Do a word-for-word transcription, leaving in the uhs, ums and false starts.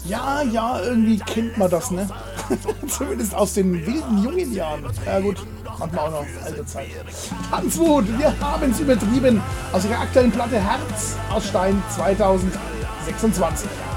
Ja, ja, irgendwie kennt man das, ne? Zumindest aus den wilden jungen Jahren. Ja gut, manchmal auch noch alte Zeit. Tanzwut, wir haben es übertrieben. Aus ihrer aktuellen Platte Herz aus Stein zweitausendsechsundzwanzig.